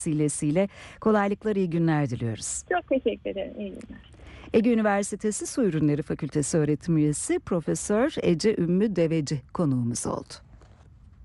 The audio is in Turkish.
vesilesiyle kolaylıklar, iyi günler diliyoruz. Çok teşekkür ederim. İyi günler. Ege Üniversitesi Su Ürünleri Fakültesi öğretim üyesi Profesör Ece Ümmü Deveci konuğumuz oldu.